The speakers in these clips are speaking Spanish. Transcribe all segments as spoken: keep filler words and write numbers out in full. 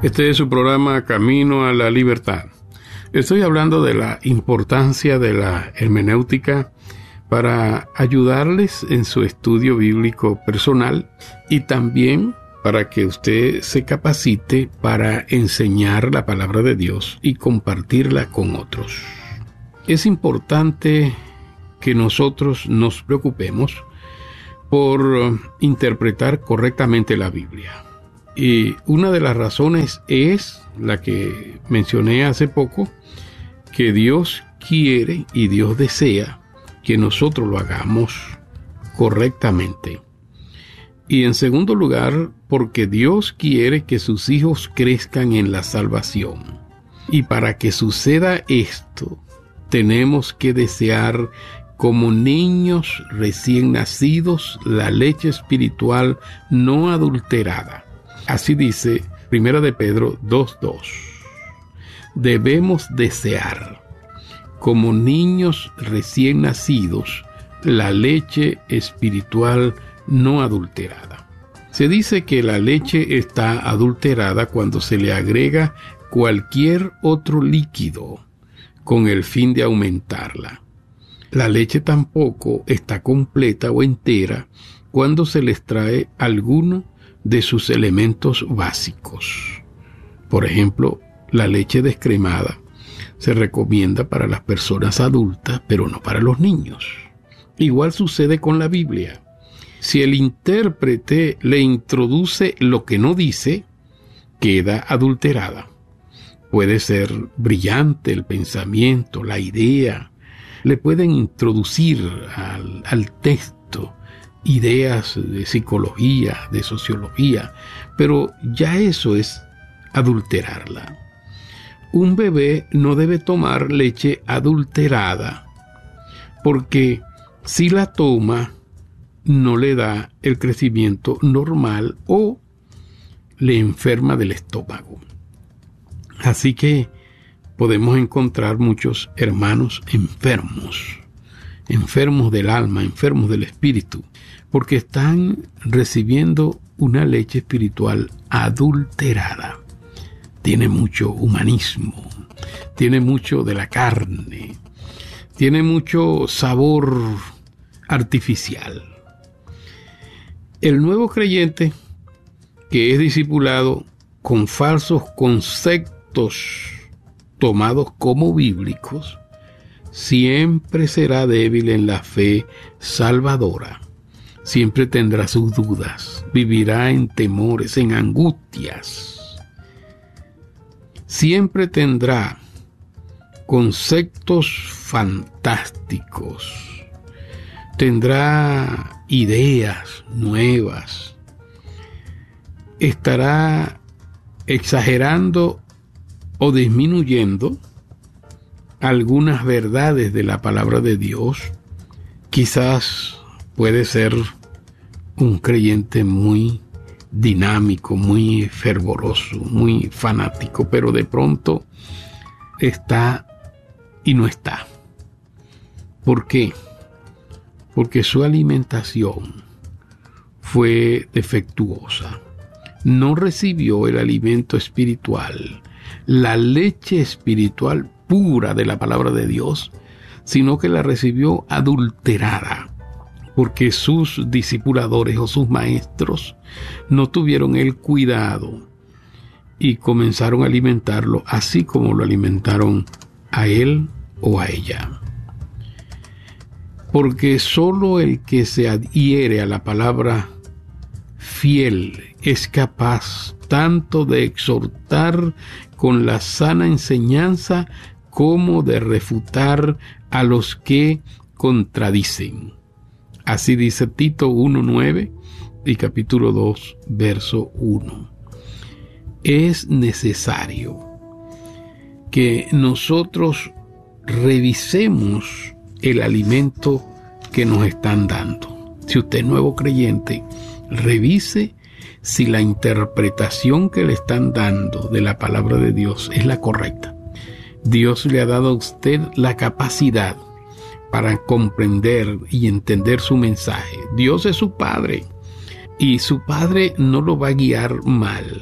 Este es su programa Camino a la Libertad. Estoy hablando de la importancia de la hermenéutica para ayudarles en su estudio bíblico personal y también para que usted se capacite para enseñar la palabra de Dios y compartirla con otros. Es importante que nosotros nos preocupemos por interpretar correctamente la Biblia. Y una de las razones es la que mencioné hace poco, que Dios quiere y Dios desea que nosotros lo hagamos correctamente. Y en segundo lugar, porque Dios quiere que sus hijos crezcan en la salvación. Y para que suceda esto, tenemos que desear como niños recién nacidos la leche espiritual no adulterada. Así dice Primera de Pedro dos dos. Debemos desear como niños recién nacidos la leche espiritual no adulterada. Se dice que la leche está adulterada cuando se le agrega cualquier otro líquido con el fin de aumentarla. La leche tampoco está completa o entera cuando se le extrae alguno de sus elementos básicos. Por ejemplo, la leche descremada se recomienda para las personas adultas, pero no para los niños. Igual sucede con la Biblia. Si el intérprete le introduce lo que no dice, queda adulterada. Puede ser brillante el pensamiento, la idea. Le pueden introducir al, al texto ideas de psicología, de sociología, pero ya eso es adulterarla. Un bebé no debe tomar leche adulterada, porque si la toma, no le da el crecimiento normal o le enferma del estómago. Así que podemos encontrar muchos hermanos enfermos, enfermos del alma, enfermos del espíritu, porque están recibiendo una leche espiritual adulterada. Tiene mucho humanismo, tiene mucho de la carne, tiene mucho sabor artificial. El nuevo creyente que es discipulado con falsos conceptos tomados como bíblicos, siempre será débil en la fe salvadora. Siempre tendrá sus dudas, vivirá en temores, en angustias. Siempre tendrá conceptos fantásticos. Tendrá ideas nuevas. Estará exagerando o disminuyendo algunas verdades de la palabra de Dios. Quizás puede ser un creyente muy dinámico, muy fervoroso, muy fanático, pero de pronto está y no está. ¿Por qué? Porque su alimentación fue defectuosa. No recibió el alimento espiritual, la leche espiritual pura de la palabra de Dios, sino que la recibió adulterada, porque sus discipuladores o sus maestros no tuvieron el cuidado y comenzaron a alimentarlo así como lo alimentaron a él o a ella. Porque solo el que se adhiere a la palabra fiel es capaz tanto de exhortar con la sana enseñanza como de refutar a los que contradicen. Así dice Tito uno nueve y capítulo dos, verso uno. Es necesario que nosotros revisemos el alimento que nos están dando. Si usted es nuevo creyente, revise si la interpretación que le están dando de la palabra de Dios es la correcta. Dios le ha dado a usted la capacidad para comprender y entender su mensaje. Dios es su Padre y su Padre no lo va a guiar mal.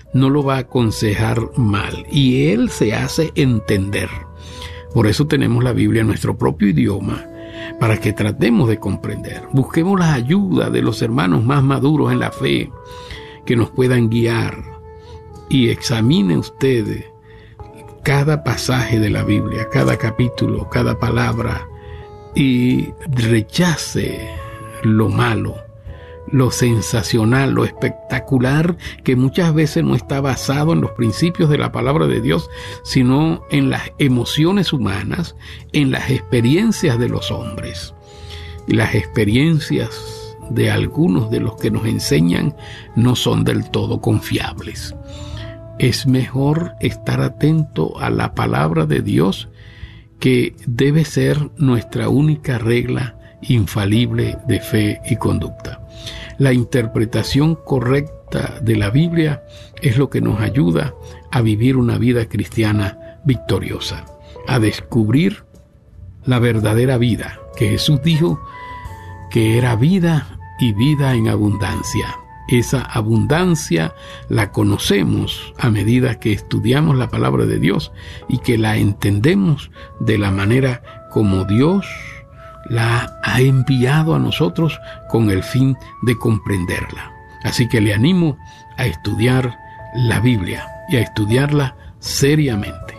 no lo va a aconsejar mal, y Él se hace entender. Por eso tenemos la Biblia en nuestro propio idioma, para que tratemos de comprender. Busquemos la ayuda de los hermanos más maduros en la fe, que nos puedan guiar. Y examine usted cada pasaje de la Biblia, cada capítulo, cada palabra, y rechace lo malo, lo sensacional, lo espectacular, que muchas veces no está basado en los principios de la palabra de Dios, sino en las emociones humanas, en las experiencias de los hombres. Y las experiencias de algunos de los que nos enseñan no son del todo confiables. Es mejor estar atento a la palabra de Dios, que debe ser nuestra única regla infalible de fe y conducta. La interpretación correcta de la Biblia es lo que nos ayuda a vivir una vida cristiana victoriosa, a descubrir la verdadera vida, que Jesús dijo que era vida y vida en abundancia. Esa abundancia la conocemos a medida que estudiamos la palabra de Dios y que la entendemos de la manera como Dios la ha enviado a nosotros con el fin de comprenderla. Así que le animo a estudiar la Biblia y a estudiarla seriamente.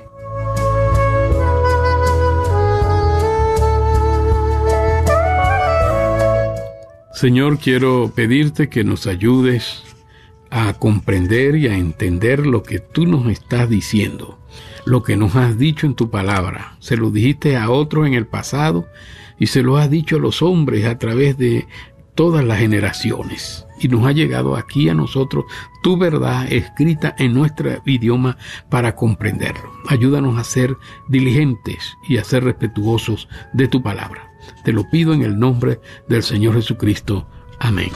Señor, quiero pedirte que nos ayudes a comprender y a entender lo que tú nos estás diciendo, lo que nos has dicho en tu palabra. Se lo dijiste a otros en el pasado y se lo has dicho a los hombres a través de todas las generaciones. Y nos ha llegado aquí a nosotros tu verdad escrita en nuestro idioma para comprenderlo. Ayúdanos a ser diligentes y a ser respetuosos de tu palabra. Te lo pido en el nombre del Señor Jesucristo. Amén.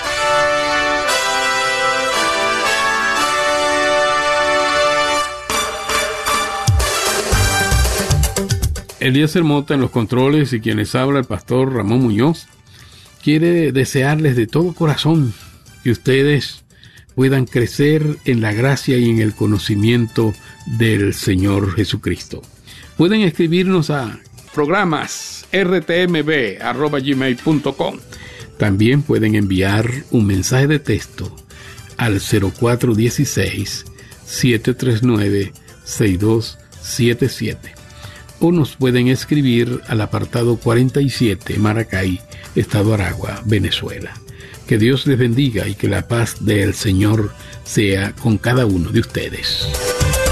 Eliezer Mota en los controles, y quien les habla, el pastor Ramón Muñoz, quiere desearles de todo corazón que ustedes puedan crecer en la gracia y en el conocimiento del Señor Jesucristo. Pueden escribirnos a programas r t m b arroba gmail punto com. También pueden enviar un mensaje de texto al cero cuatro uno seis, siete tres nueve, seis dos siete siete, o nos pueden escribir al apartado cuarenta y siete, Maracay, Estado Aragua, Venezuela. Que Dios les bendiga y que la paz del Señor sea con cada uno de ustedes.